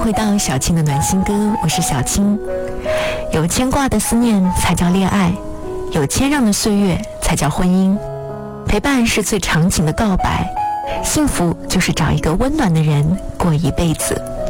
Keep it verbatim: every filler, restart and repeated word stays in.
回到小青的暖心歌，我是小青。有牵挂的思念才叫恋爱，有谦让的岁月才叫婚姻。陪伴是最长情的告白，幸福就是找一个温暖的人过一辈子。